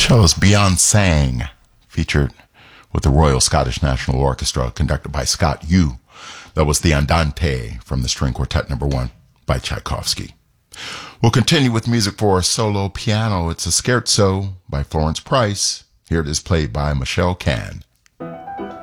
Cellist Beyond Sang, featured with the Royal Scottish National Orchestra, conducted by Scott Yu. That was the Andante from the String Quartet No. 1 by Tchaikovsky. We'll continue with music for solo piano. It's a scherzo by Florence Price. Here it is played by Michelle Kahn.